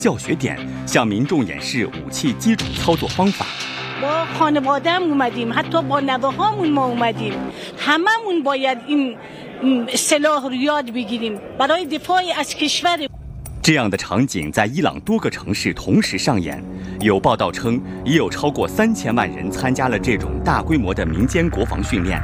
教学点，向民众演示武器基础操作方法。 با خانواده‌ام اومدیم حتی با نوه‌هامون ما اومدیم هممون باید این سلاح رو یاد بگیریم برای دفاع از کشور。 这样的场景在伊朗多个城市同时上演。有报道称，已有超过3000万人参加了这种大规模的民间国防训练。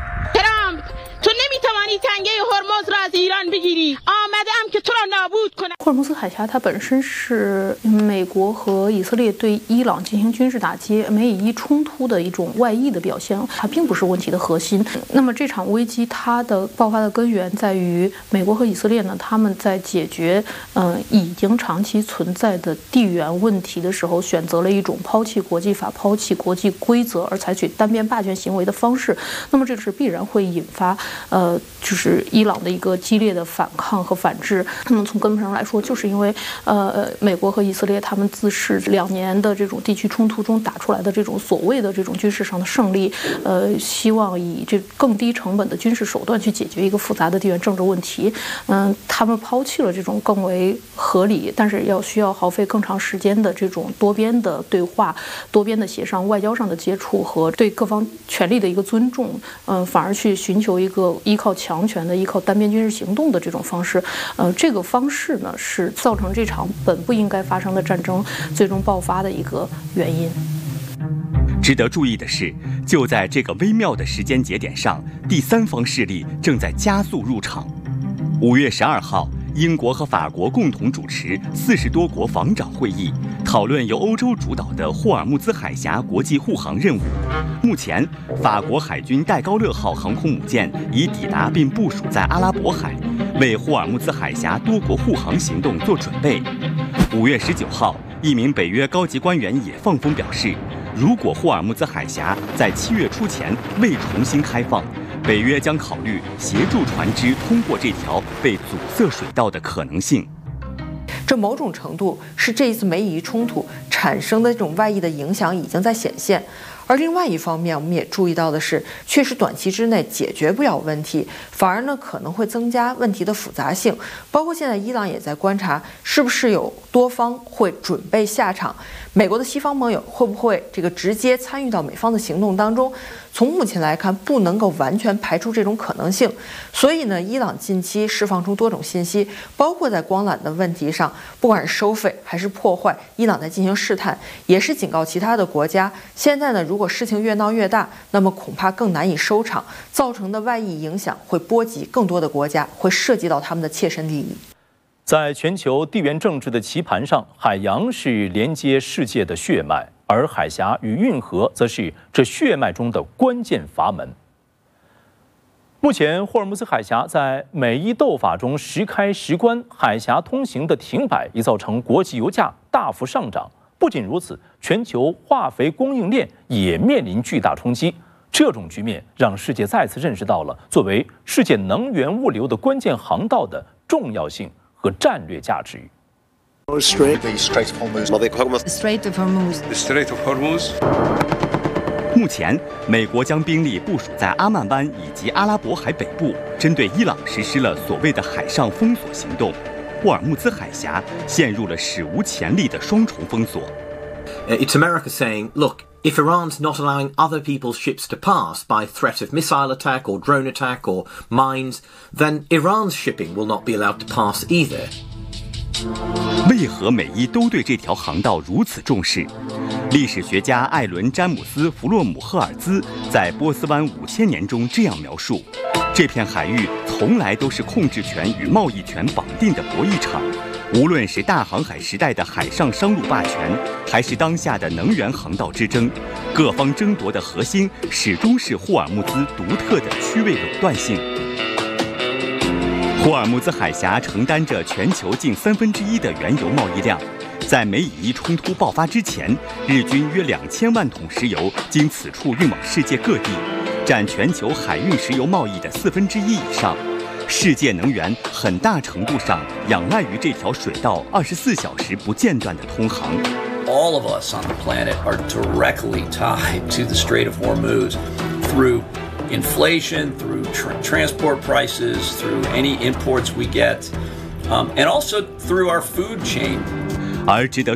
霍尔木兹海峡它本身是美国和以色列对伊朗进行军事打击、美以伊冲突的一种外溢的表现，它并不是问题的核心。那么这场危机它的爆发的根源在于美国和以色列呢，他们在解决已经长期存在的地缘问题的时候，选择了一种抛弃国际法、抛弃国际规则而采取单边霸权行为的方式。那么这是必然会引发就是伊朗的一个激烈的反抗和反制。那么从根本上来说，就是因为美国和以色列他们自是2年的这种地区冲突中打出来的这种所谓的这种军事上的胜利，希望以这更低成本的军事手段去解决一个复杂的地缘政治问题。他们抛弃了这种更为合理，但是需要耗费更长时间的这种多边的对话、多边的协商、外交上的接触和对各方权力的一个尊重，反而去寻求一个依靠强权的、依靠单边军事行动的这种方式。这个方式呢，是造成这场本不应该发生的战争最终爆发的一个原因。 值得注意的是，就在这个微妙的时间节点上，第三方势力正在加速入场。5月12号，英国和法国共同主持40多国防长会议，讨论由欧洲主导的霍尔木兹海峡国际护航任务。目前，法国海军戴高乐号航空母舰已抵达并部署在阿拉伯海，为霍尔木兹海峡多国护航行动做准备。5月19号，一名北约高级官员也放风表示，如果霍尔木兹海峡在7月初前未重新开放，北约将考虑协助船只通过这条被阻塞水道的可能性。 这某种程度是这一次美以伊冲突产生的这种外溢的影响已经在显现。而另外一方面，我们也注意到的是，确实短期之内解决不了问题，反而呢可能会增加问题的复杂性。包括现在伊朗也在观察，是不是有多方会准备下场，美国的西方盟友会不会直接参与到美方的行动当中。从目前来看，不能够完全排除这种可能性。所以呢，伊朗近期释放出多种信息，包括在光缆的问题上，不管是收费还是破坏，伊朗在进行试探，也是警告其他的国家。现在呢，如果事情越闹越大，那么恐怕更难以收场，造成的外溢影响会波及更多的国家，会涉及到他们的切身利益。 在全球地缘政治的棋盘上，海洋是连接世界的血脉，而海峡与运河则是这血脉中的关键阀门。目前，霍尔木兹海峡在美伊斗法中时开时关，海峡通行的停摆已造成国际油价大幅上涨。不仅如此，全球化肥供应链也面临巨大冲击。这种局面让世界再次认识到了作为世界能源物流的关键航道的重要性和战略价值。 目前，美国将兵力部署在阿曼湾以及阿拉伯海北部，针对伊朗实施了所谓的海上封锁行动。霍尔木兹海峡陷入了史无前例的双重封锁。 It's America saying, look, if Iran's not allowing other people's ships to pass by threat of missile attack or drone attack or mines, then Iran's shipping will not be allowed to pass either. 为何美伊都对这条航道如此重视？历史学家艾伦·詹姆斯·弗洛姆赫尔兹在《波斯湾5000年》中这样描述：这片海域从来都是控制权与贸易权绑定的博弈场。无论是大航海时代的海上商路霸权，还是当下的能源航道之争，各方争夺的核心始终是霍尔木兹独特的区位垄断性。霍尔木兹海峡承担着全球近1/3的原油贸易量。在美以伊冲突爆发之前，日均约2000万桶石油经此处运往世界各地，占全球海运石油贸易的1/4以上。世界能源很大程度上仰赖于这条水道24小时不间断的通航。 All of us on the planet are directly tied to the Strait of Hormuz through inflation, through transport prices, through any imports we get, and also through our food chain. 而值得